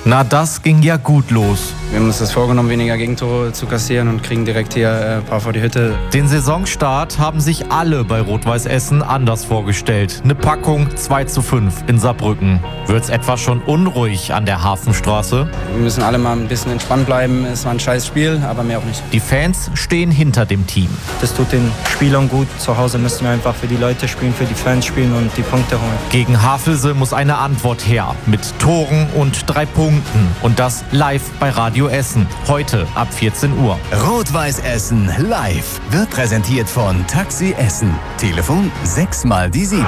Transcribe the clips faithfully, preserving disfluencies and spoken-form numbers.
Na, das ging ja gut los. Wir haben uns das vorgenommen, weniger Gegentore zu kassieren und kriegen direkt hier äh, ein paar vor die Hütte. Den Saisonstart haben sich alle bei Rot-Weiß Essen anders vorgestellt. Eine Packung zwei zu fünf in Saarbrücken. Wird's etwa schon unruhig an der Hafenstraße? Wir müssen alle mal ein bisschen entspannt bleiben. Es war ein scheiß Spiel, aber mehr auch nicht. Die Fans stehen hinter dem Team. Das tut den Spielern gut. Zu Hause müssen wir einfach für die Leute spielen, für die Fans spielen und die Punkte holen. Gegen Havelse muss eine Antwort her. Mit Toren und drei Punkten. Und das live bei Radio Essen. Heute ab vierzehn Uhr. Rot-Weiß Essen live wird präsentiert von Taxi Essen. Telefon sechs mal die sieben.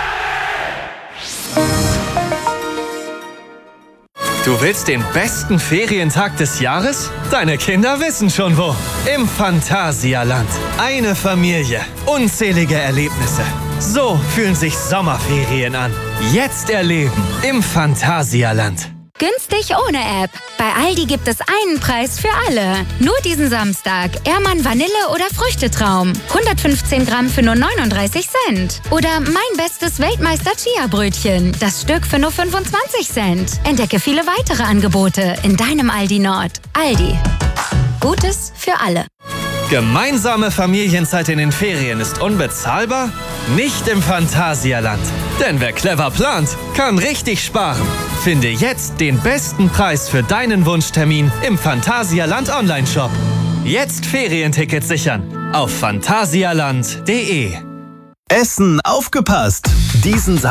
Du willst den besten Ferientag des Jahres? Deine Kinder wissen schon wo. Im Phantasialand. Eine Familie. Unzählige Erlebnisse. So fühlen sich Sommerferien an. Jetzt erleben im Phantasialand. Günstig ohne App. Bei Aldi gibt es einen Preis für alle. Nur diesen Samstag. Ehrmann Vanille oder Früchtetraum. hundertfünfzehn Gramm für nur neununddreißig Cent. Oder mein bestes Weltmeister Chia-Brötchen. Das Stück für nur fünfundzwanzig Cent. Entdecke viele weitere Angebote in deinem Aldi Nord. Aldi. Gutes für alle. Gemeinsame Familienzeit in den Ferien ist unbezahlbar? Nicht im Phantasialand. Denn wer clever plant, kann richtig sparen. Finde jetzt den besten Preis für deinen Wunschtermin im Phantasialand Online-Shop. Jetzt Ferientickets sichern auf phantasialand punkt de. Essen aufgepasst! Diesen